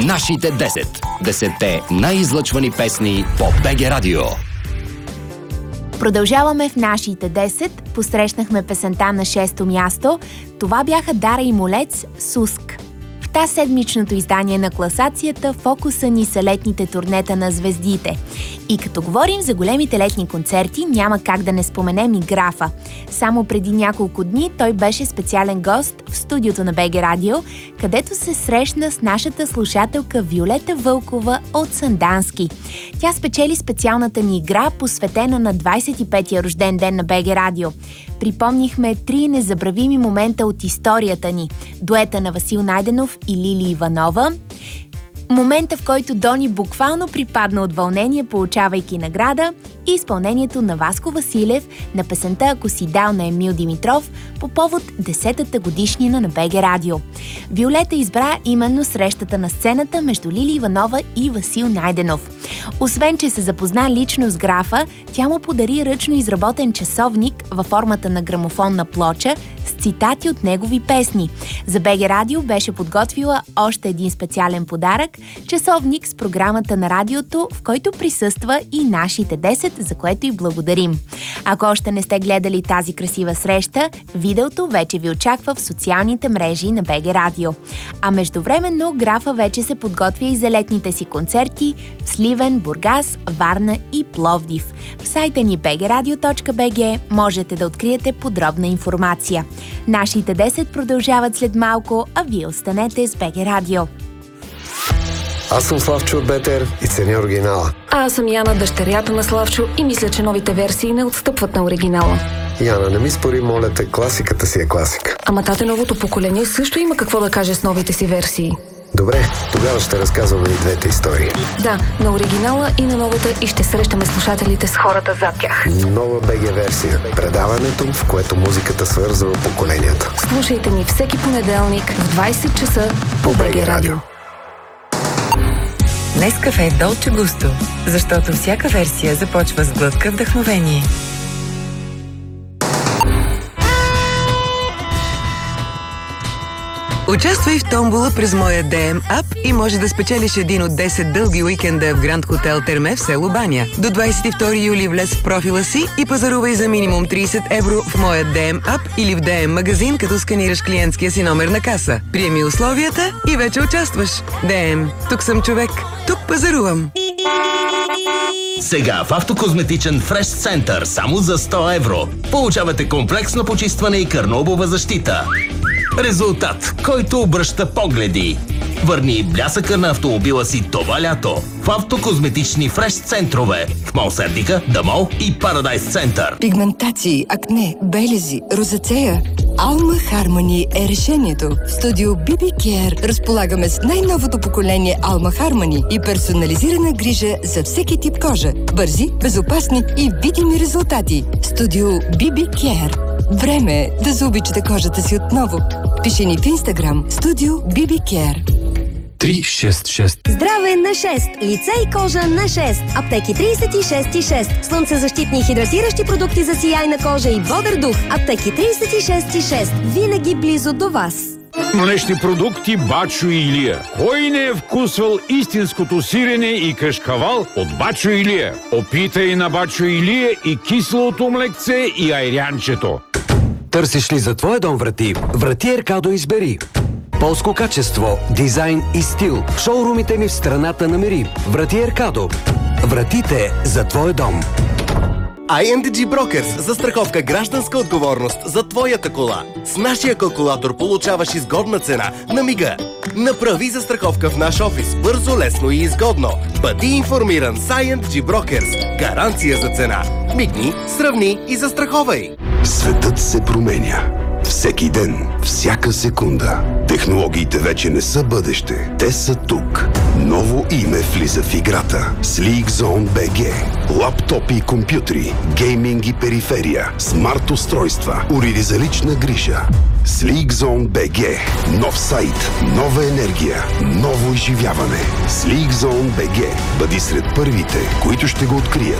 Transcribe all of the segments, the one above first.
Нашите 10. 10-те най-излъчвани песни по БГ Радио. Продължаваме в нашите 10. Посрещнахме песента на 6-то място. Това бяха Дара и Молец, Суск. В тази седмичното издание на класацията фокуса ни са летните турнета на звездите. И като говорим за големите летни концерти, няма как да не споменем и Графа. Само преди няколко дни той беше специален гост в студиото на БГ Радио, където се срещна с нашата слушателка Виолета Вълкова от Сандански. Тя спечели специалната ни игра, посветена на 25-я рожден ден на БГ Радио. Припомнихме 3 незабравими момента от историята ни. Дуета на Васил Найденов и Лили Иванова. Момента, в който Дони буквално припадна от вълнение, получавайки награда, и изпълнението на Васко Василев на песента "Ако си дал" на Емил Димитров по повод 10-та годишнина на БГ Радио. Виолета избра именно срещата на сцената между Лили Иванова и Васил Найденов. Освен, че се запозна лично с Графа, тя му подари ръчно изработен часовник във формата на грамофонна плоча с цитати от негови песни. За БГ Радио беше подготвила още един специален подарък – часовник с програмата на радиото, в който присъства и нашите 10, за което и благодарим. Ако още не сте гледали тази красива среща, видеото вече ви очаква в социалните мрежи на БГ Радио. А междувременно Графа вече се подготвя и за летните си концерти в Сливен, Бургас, Варна и Пловдив. В сайта ни bgradio.bg можете да откриете подробна информация. Нашите 10 продължават след малко, а вие останете с БГ Радио. Аз съм Славчо от Бетер и ценя оригинала. А аз съм Яна, дъщерята на Славчо, и мисля, че новите версии не отстъпват на оригинала. Яна, не ми спори, моля те, класиката си е класика. Ама тате, новото поколение също има какво да каже с новите си версии. Добре, тогава ще разказваме и двете истории. Да, на оригинала и на новата, и ще срещаме слушателите с хората зад тях. Нова БГ версия. Предаването, в което музиката свързва поколенията. Слушайте ни всеки понеделник в 20 часа по БГ Радио. Нескафе Долче Густо, защото всяка версия започва с глътка вдъхновение. Участвай в томбола през моя DM ап и може да спечелиш един от 10 дълги уикенда в Гранд Хотел Терме в село Баня. До 22 юли влез в профила си и пазарувай за минимум 30 евро в моя DM ап или в DM магазин, като сканираш клиентския си номер на каса. Приеми условията и вече участваш. DM. Тук съм човек. Тук пазарувам. Сега в Автокозметичен Фреш Център само за 100 евро получавате комплексно почистване и кърнобова защита. Резултат, който обръща погледи. Върни блясъка на автомобила си това лято в Автокозметични Фреш центрове в Мол Сердика, Дамол и Парадайс център. Пигментации, акне, белези, розацея. Алма Хармони е решението. В студио BB Care разполагаме с най-новото поколение Алма Хармони и персонализирана грижа за всеки тип кожа. Бързи, безопасни и видими резултати. Студио BB Care. Време е да заобичате кожата си отново. Пиши ни в Инстаграм Студио BB Care. 366. Здраве на 6. Лице и кожа на 6. Аптеки 36,6. Слънцезащитни и хидратиращи продукти за сияйна кожа и бодър дух. Аптеки 36,6. Винаги близо до вас. Млечни продукти Бачо и Илия. Кой не е вкусвал истинското сирене и кашкавал от Бачо и Илия? Опитай на Бачо и Илия и киселото млекце и айрянчето. Търсиш ли за твоя дом врати? Врати Еркадо избери. Полско качество, дизайн и стил. В шоурумите ни в страната намери. Врати Еркадо. Вратите за твоя дом. INDG Brokers – застраховка гражданска отговорност за твоята кола. С нашия калкулатор получаваш изгодна цена на мига. Направи застраховка в наш офис бързо, лесно и изгодно. Бъди информиран с INDG Brokers. Гаранция за цена. Мигни, сравни и застраховай. Светът се променя. Всеки ден, всяка секунда. Технологиите вече не са бъдеще. Те са тук. Ново име влиза в играта. SleekZone BG. Лаптопи и компютри, гейминг и периферия, смарт устройства, уреди за лична грижа. SleekZone BG. Нов сайт, нова енергия, ново изживяване. SleekZone BG. Бъди сред първите, които ще го открият.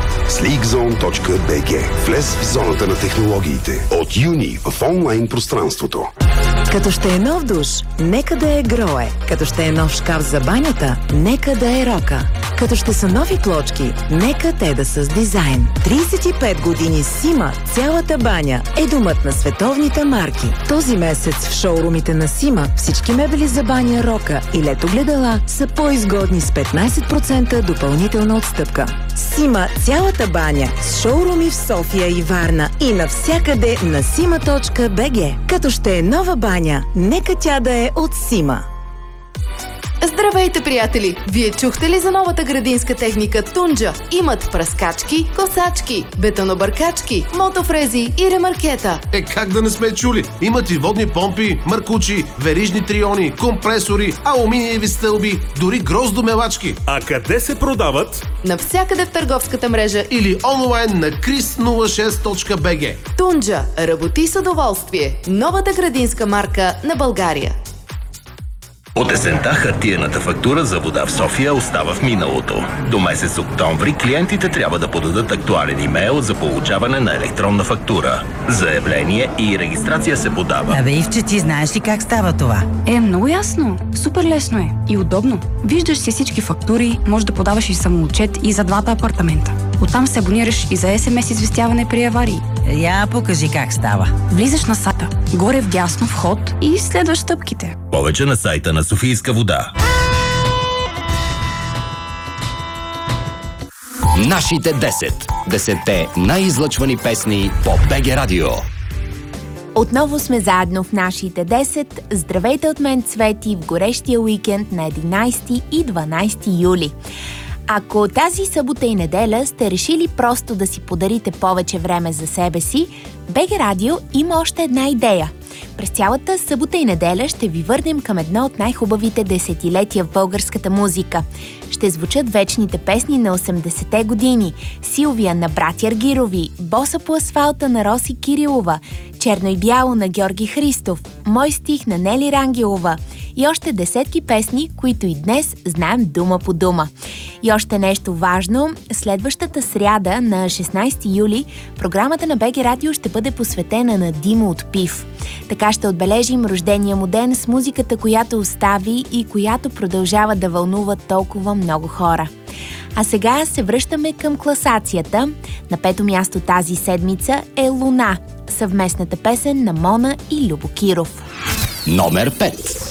SleekZone.bg. Влез в зоната на технологиите. От юни в онлайн пространството. Като ще е нов душ, нека да е Грое. Като ще е нов шкаф за банята, нека да е Рока. Като ще са нови плочки, нека те да са с дизайн. 35 години Сима, цялата баня е домът на световните марки. Този месец в шоурумите на Сима всички мебели за баня, Рока и летогледала са по-изгодни с 15% допълнителна отстъпка. Сима, цялата баня с шоуруми в София и Варна и навсякъде на sima.bg. Като ще е нова баня, нека тя да е от Сима. Здравейте, приятели! Вие чухте ли за новата градинска техника Тунджа? Имат пръскачки, косачки, бетонобъркачки, мотофрези и ремаркета. Как да не сме чули? Имат и водни помпи, маркучи, верижни триони, компресори, алуминиеви стълби, дори гроздомелачки. А къде се продават? Навсякъде в търговската мрежа или онлайн на chris06.bg. Тунджа. Работи с удоволствие. Новата градинска марка на България. От есента хартиената фактура за вода в София остава в миналото. До месец октомври клиентите трябва да подадат актуален имейл за получаване на електронна фактура. Заявление и регистрация се подава. Абе, Ивче, ти знаеш ли как става това? Много ясно. Супер лесно е и удобно. Виждаш си всички фактури, можеш да подаваш и самоотчет и за двата апартамента. Оттам се абонираш и за СМС известяване при аварии. Я покажи как става. Влизаш на сайта, горе вдясно вход и следваш стъпките. Повече на сайта на Софийска вода. Нашите 10 най-излъчвани песни по БГ Радио. Отново сме заедно в нашите 10. Здравейте от мен, Цвети, в горещия уикенд на 11 и 12 юли. Ако тази събота и неделя сте решили просто да си подарите повече време за себе си, БГ Радио има още една идея. През цялата събота и неделя ще ви върнем към едно от най-хубавите десетилетия в българската музика. Ще звучат вечните песни на 80-те години, Силвия на братя Аргирови, Боса по асфалта на Роси Кирилова, Черно и бяло на Георги Христов, Мой стих на Нели Рангелова и още десетки песни, които и днес знаем дума по дума. И още нещо важно, следващата сряда на 16 юли програмата на БГ Радио ще бъде посветена на Димо от ПИВ. Така ще отбележим рождения му ден с музиката, която остави и която продължава да вълнува толкова много хора. А сега се връщаме към класацията. На 5-то място тази седмица е Луна, съвместната песен на Мона и Любо Киров. Номер 5.